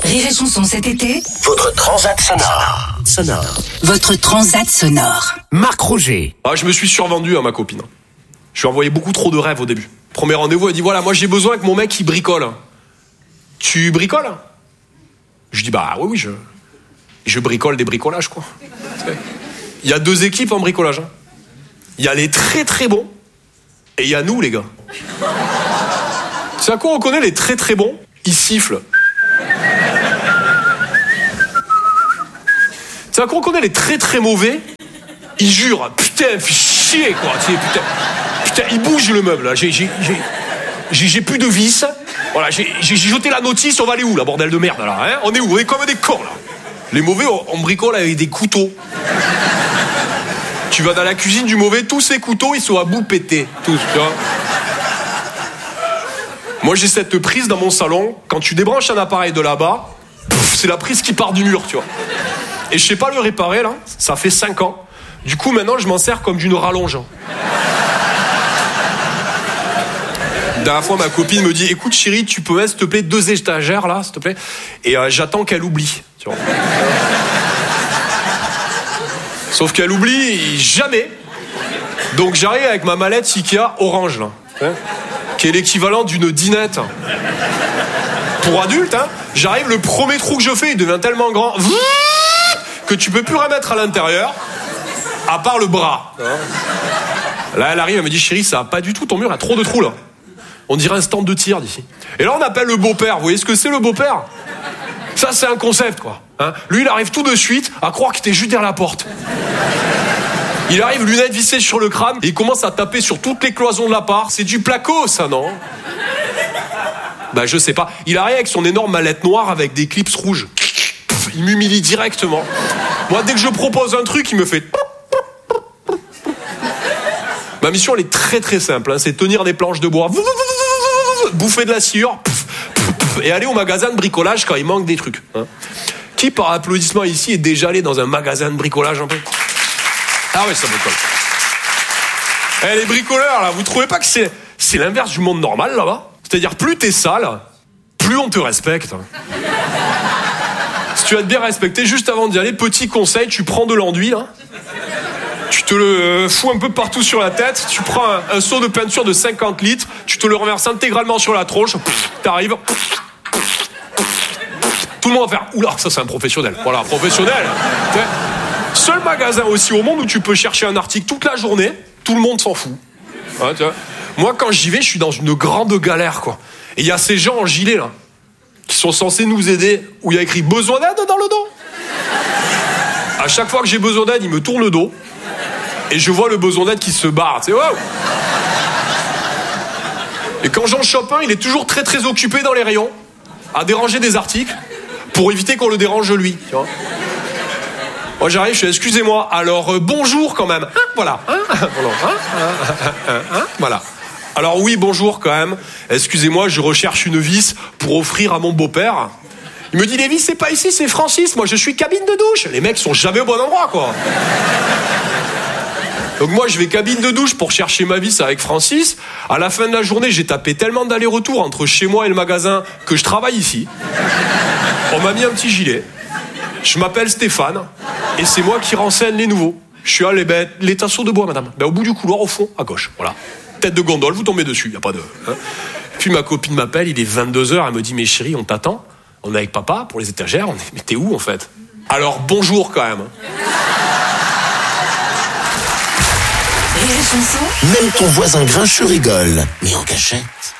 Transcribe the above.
Rire et Chanson cet été, Votre transat sonore. votre transat sonore. Marc Roger. Ah, je me suis survendu à ma copine. Je lui ai envoyé beaucoup trop de rêves au début. Premier rendez-vous, elle dit voilà, moi j'ai besoin que mon mec il bricole. Tu bricoles? Je dis bah oui, je bricole des bricolages quoi. Il y a 2 équipes en bricolage. Il y a les très très bons et il y a nous les gars. C'est à quoi on connaît les très très bons? Ils sifflent. C'est à quoi on connaît les très très mauvais? Ils jurent. Putain, fais chier quoi. Putain, il bouge le meuble là. J'ai plus de vis. Voilà, j'ai jeté la notice. On va aller où là, bordel de merde là, hein? On est où? On est comme des cons là. Les mauvais, on bricole avec des couteaux. Tu vas dans la cuisine du mauvais, tous ces couteaux ils sont à bout pétés. Tous, tu vois. Moi j'ai cette prise dans mon salon. Quand tu débranches un appareil de là-bas, c'est la prise qui part du mur, tu vois. Et je sais pas le réparer là. Ça fait 5 ans. Du coup maintenant je m'en sers comme d'une rallonge. La dernière fois ma copine me dit écoute chérie, tu peux mettre s'il te plaît 2 étagères là s'il te plaît. Et j'attends qu'elle oublie, tu vois. Sauf qu'elle oublie jamais. Donc j'arrive avec ma mallette Ikea orange là, hein, qui est l'équivalent d'une dinette pour adultes, hein. J'arrive, le premier trou que je fais il devient tellement grand que tu peux plus remettre à l'intérieur à part le bras. Là elle arrive, elle me dit chérie, ça va pas du tout ton mur, il y a trop de trous là. On dirait un stand de tir d'ici. Et là on appelle le beau-père. Vous voyez ce que c'est le beau-père? Ça c'est un concept quoi, hein. Lui il arrive tout de suite à croire qu'il était juste derrière la porte. Il arrive, lunettes vissées sur le crâne, et il commence à taper sur toutes les cloisons de l'appart. C'est du placo ça, non? Bah je sais pas. Il arrive avec son énorme mallette noire avec des clips rouges. Il m'humilie directement. Moi dès que je propose un truc il me fait... Ma mission elle est très très simple, hein. C'est tenir des planches de bois, bouffer de la sciure et aller au magasin de bricolage quand il manque des trucs, hein. Qui par applaudissement ici est déjà allé dans un magasin de bricolage un peu? Ah ouais, ça bricole. Les bricoleurs là, vous trouvez pas que c'est l'inverse du monde normal là-bas? C'est-à-dire plus t'es sale, plus on te respecte. Si tu vas te bien respecter, juste avant d'y aller, petit conseil, tu prends de l'enduit là. Tu te le fous un peu partout sur la tête, tu prends un seau de peinture de 50 litres, tu te le renverses intégralement sur la tronche, t'arrives, tout le monde va faire oula, ça c'est un professionnel. Voilà, professionnel. Seul magasin aussi au monde où tu peux chercher un article toute la journée, tout le monde s'en fout. Ouais, tu vois. Moi quand j'y vais, je suis dans une grande galère quoi. Et il y a ces gens en gilet là qui sont censés nous aider, où il y a écrit besoin d'aide dans le dos. À chaque fois que j'ai besoin d'aide, ils me tournent le dos. Et je vois le besoin d'aide qui se barre, tu sais, wow. Et quand j'en chope un, il est toujours très très occupé dans les rayons, à déranger des articles, pour éviter qu'on le dérange lui, tu vois. Moi j'arrive, je fais excusez-moi, alors bonjour quand même, voilà, voilà. Alors oui, bonjour quand même, excusez-moi, je recherche une vis pour offrir à mon beau-père. Il me dit les vis c'est pas ici, c'est Francis, moi je suis cabine de douche. Les mecs sont jamais au bon endroit quoi. Donc moi je vais cabine de douche pour chercher ma vis avec Francis. À la fin de la journée j'ai tapé tellement d'allers-retours entre chez moi et le magasin que je travaille ici. On m'a mis un petit gilet. Je m'appelle Stéphane et c'est moi qui renseigne les nouveaux. Je suis à les tasseaux de bois madame. Au bout du couloir au fond à gauche, voilà. Tête de gondole, vous tombez dessus, y a pas de... Hein. Puis ma copine m'appelle, il est 22h, elle me dit mais chérie on t'attend. On est avec papa pour les étagères, mais t'es où en fait? Alors bonjour quand même. Rire et Chanson. Même ton voisin grincheux rigole, mais en cachette.